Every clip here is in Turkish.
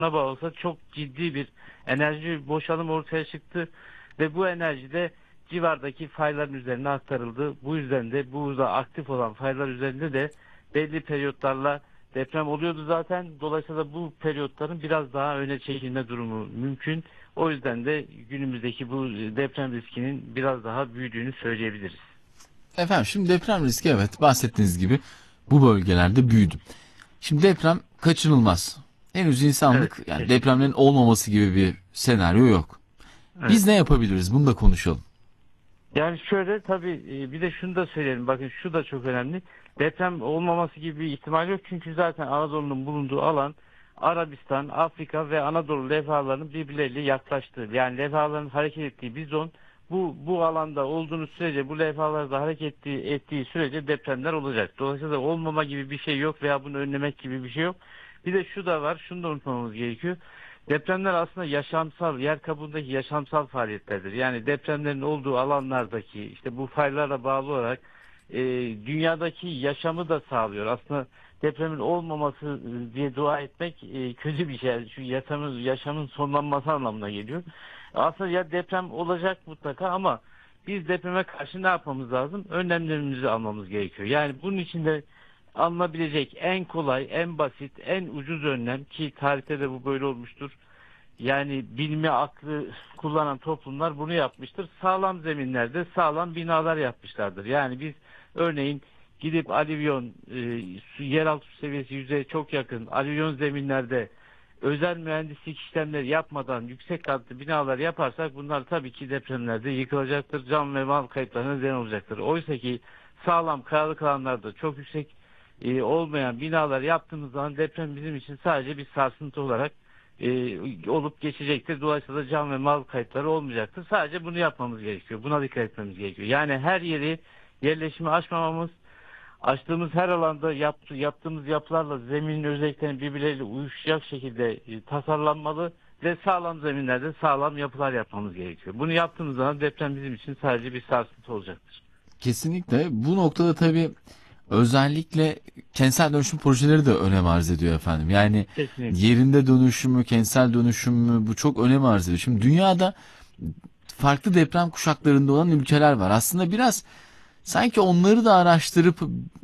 bağlı olsa çok ciddi bir enerji boşalımı ortaya çıktı ve bu enerji de civardaki fayların üzerine aktarıldı. Bu yüzden de burada aktif olan faylar üzerinde de belli periyotlarla deprem oluyordu zaten. Dolayısıyla bu periyotların biraz daha öne çekilme durumu mümkün. O yüzden de günümüzdeki bu deprem riskinin biraz daha büyüdüğünü söyleyebiliriz. Efendim şimdi deprem riski, evet, bahsettiğiniz gibi bu bölgelerde büyüdü. Şimdi deprem kaçınılmaz. Henüz Evet, insanlık, yani kesinlikle. depremlerin olmaması gibi bir senaryo yok. Evet. Biz ne yapabiliriz? Bunu da konuşalım. Yani şöyle tabii bir de şunu da söyleyelim. Bakın şu da çok önemli. Deprem olmaması gibi bir ihtimal yok. Çünkü zaten Anadolu'nun bulunduğu alan Arabistan, Afrika ve Anadolu levhalarının birbirleriyle yaklaştığı. Yani levhaların hareket ettiği bir zon. Bu alanda olduğunuz sürece, bu levhalarda ettiği sürece depremler olacak. Dolayısıyla olmama gibi bir şey yok veya bunu önlemek gibi bir şey yok. Bir de şu da var. Şunu da unutmamamız gerekiyor. Depremler aslında yaşamsal, yer kabuğundaki yaşamsal faaliyetlerdir. Yani depremlerin olduğu alanlardaki işte bu faylarla bağlı olarak dünyadaki yaşamı da sağlıyor. Aslında depremin olmaması diye dua etmek kötü bir şey. Çünkü yaşamın sonlanması anlamına geliyor. Aslında ya deprem olacak mutlaka ama biz depreme karşı ne yapmamız lazım? Önlemlerimizi almamız gerekiyor. Yani bunun için de alınabilecek en kolay, en basit, en ucuz önlem ki tarihte de bu böyle olmuştur. Yani bilimi, aklı kullanan toplumlar bunu yapmıştır. Sağlam zeminlerde sağlam binalar yapmışlardır. Yani biz örneğin gidip alüvyon, yeraltı su seviyesi yüzeye çok yakın alüvyon zeminlerde özel mühendislik işlemleri yapmadan yüksek katlı binalar yaparsak bunlar tabii ki depremlerde yıkılacaktır. Can ve mal kayıplarına neden olacaktır. Oysa ki sağlam kayalık alanlarda çok yüksek olmayan binalar yaptığımız zaman deprem bizim için sadece bir sarsıntı olarak olup geçecektir. Dolayısıyla can ve mal kayıpları olmayacaktır. Sadece bunu yapmamız gerekiyor. Buna dikkat etmemiz gerekiyor. Yani her yeri yerleşimi aşmamamız, açtığımız her alanda yaptığımız yapılarla zeminin özelliklerini birbirleriyle uyuşacak şekilde tasarlanmalı ve sağlam zeminlerde sağlam yapılar yapmamız gerekiyor. Bunu yaptığımız zaman deprem bizim için sadece bir sarsıntı olacaktır. Kesinlikle. Bu noktada tabii özellikle kentsel dönüşüm projeleri de önem arz ediyor efendim. Yani Kesinlikle. yerinde dönüşümü, kentsel dönüşümü, bu çok önem arz ediyor. Şimdi dünyada farklı deprem kuşaklarında olan ülkeler var. Aslında biraz sanki onları da araştırıp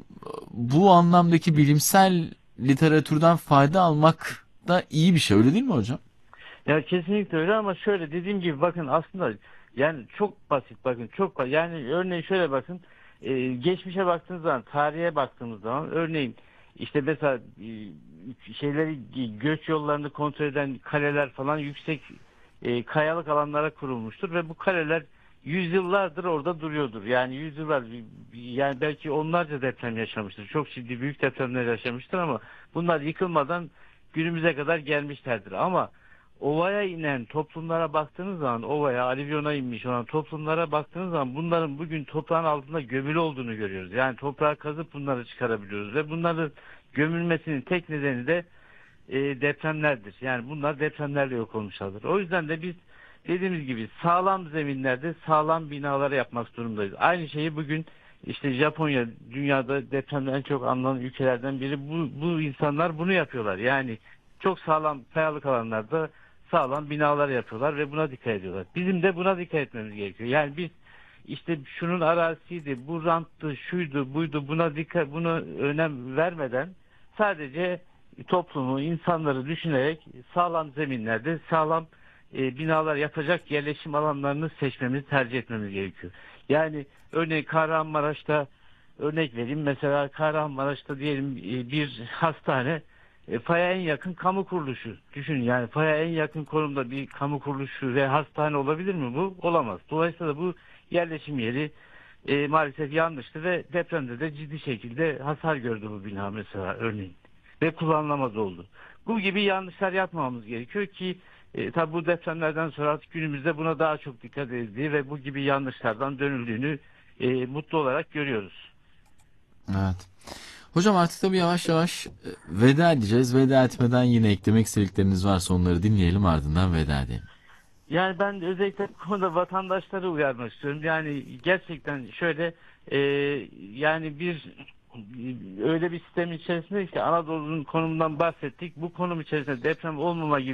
bu anlamdaki bilimsel literatürden fayda almak da iyi bir şey, öyle değil mi hocam? Ya kesinlikle öyle ama şöyle dediğim gibi bakın aslında yani çok basit bakın çok basit. Yani örneğin şöyle bakın geçmişe baktığınız zaman tarihe baktığımız zaman örneğin işte mesela şeyleri göç yollarını kontrol eden kaleler falan yüksek kayalık alanlara kurulmuştur ve bu kaleler yüzyıllardır orada duruyordur. Yani yüzyıllar yani belki onlarca deprem yaşamıştır. Çok ciddi büyük depremler yaşamıştır ama bunlar yıkılmadan günümüze kadar gelmişlerdir. Ama ovaya inen toplumlara baktığınız zaman, ovaya, alüvyona inmiş olan toplumlara baktığınız zaman bunların bugün toprağın altında gömülü olduğunu görüyoruz. Yani toprağı kazıp bunları çıkarabiliyoruz ve bunların gömülmesinin tek nedeni de depremlerdir. Yani bunlar depremlerle yok olmuşlardır. O yüzden de biz dediğimiz gibi sağlam zeminlerde sağlam binaları yapmak durumundayız. Aynı şeyi bugün işte Japonya dünyada depremden en çok anlanan ülkelerden biri. Bu insanlar bunu yapıyorlar. Yani çok sağlam kayalık alanlarda sağlam binalar yapıyorlar ve buna dikkat ediyorlar. Bizim de buna dikkat etmemiz gerekiyor. Yani biz işte şunun arazisiydi, bu ranttı, şuydu, buydu buna önem vermeden sadece toplumu, insanları düşünerek sağlam zeminlerde sağlam binalar yapacak yerleşim alanlarını seçmemizi tercih etmemiz gerekiyor. Yani örneğin Kahramanmaraş'ta örnek vereyim. Mesela Kahramanmaraş'ta diyelim bir hastane faya en yakın kamu kuruluşu. Düşünün yani faya en yakın konumda bir kamu kuruluşu ve hastane olabilir mi bu? Olamaz. Dolayısıyla bu yerleşim yeri maalesef yanlıştı ve depremde de ciddi şekilde hasar gördü bu bina mesela örneğin. Ve kullanılamaz oldu. Bu gibi yanlışlar yapmamamız gerekiyor ki tabi bu depremlerden sonra artık günümüzde buna daha çok dikkat edildiği ve bu gibi yanlışlardan dönüldüğünü mutlu olarak görüyoruz. Evet. Hocam artık tabii yavaş yavaş veda edeceğiz. Veda etmeden yine eklemek istedikleriniz varsa onları dinleyelim, ardından veda edelim. Yani ben özellikle bu konuda vatandaşları uyarmak istiyorum. Yani gerçekten şöyle e, yani öyle bir sistem içerisinde işte Anadolu'nun konumundan bahsettik. Bu konum içerisinde deprem olmama gibi